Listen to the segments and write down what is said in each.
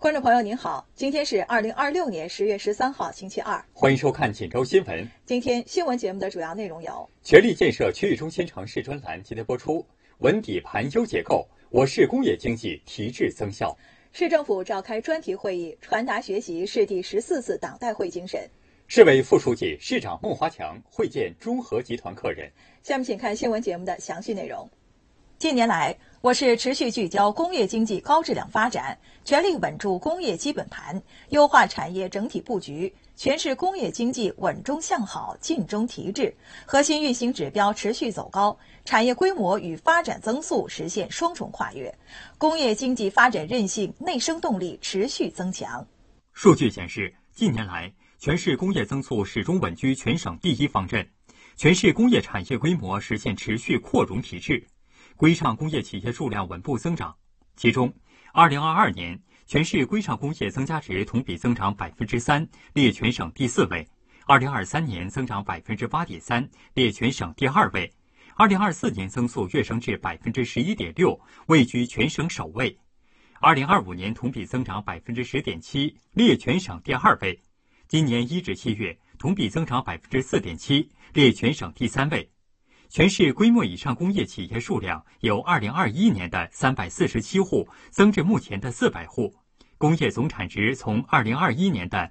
观众朋友您好，今天是2026年10月13号星期二， 欢迎收看锦州新闻。 今天新闻节目的主要内容有： 全力建设区域中心城市专栏今天播出，稳底盘优结构，我市工业经济提质增效。 市政府召开专题会议，传达学习市第14次党代会精神。 市委副书记、市长孟华强会见中核集团客人。 下面请看新闻节目的详细内容。近年来，我市持续聚焦工业经济高质量发展，全力稳住工业基本盘，优化产业整体布局，全市工业经济稳中向好，进中提质，核心运行指标持续走高，产业规模与发展增速实现双重跨越，工业经济发展韧性、内生动力持续增强。 数据显示，近年来，全市工业增速始终稳居全省第一方阵，全市工业产业规模实现持续扩容提质。规上工业企业数量稳步增长，其中，2022年全市规上工业增加值同比增长3%，列全省第4位；2023年增长8.3%，列全省第2位；2024年增速跃升至11.6%，位居全省首位；2025年同比增长10.7%，列全省第2位；今年1至7月同比增长4.7%，列全省第3位。全市规模以上工业企业数量由2021年的347户增至目前的400户，工业总产值从2021年的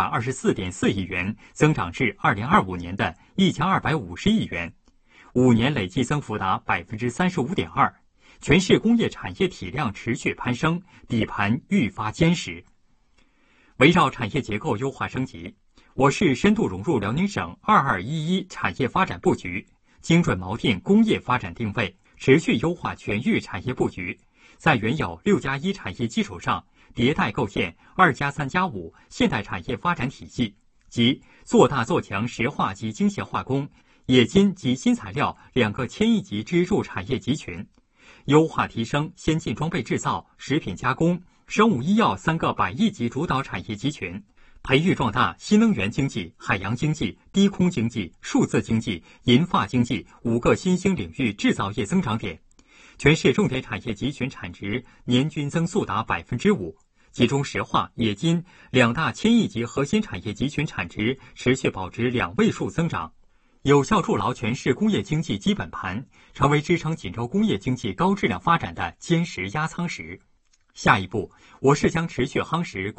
924.4亿元增长至2025年的1250亿元，5年累计增幅达35.2%，全市工业产业体量持续攀升，底盘愈发坚实。围绕产业结构优化升级，我市深度融入辽宁省2211产业发展布局，精准锚定工业发展定位，持续优化全域产业布局，在原有6+1产业基础上，迭代构建2+3+5现代产业发展体系，即做大做强石化及精细化工、冶金及新材料2个千亿级支柱产业集群，优化提升先进装备制造、食品加工、生物医药3个100亿级主导产业集群，培育壮大新能源经济、海洋经济、低空经济、数字经济、银发经济5个新兴领域制造业增长点，全市重点产业集群产值年均增速达5%，其中石化、冶金2大千亿级核心产业集群产值持续保持2位数增长，有效筑牢全市工业经济基本盘，成为支撑锦州工业经济高质量发展的坚实压舱石。下一步，我市将持续夯实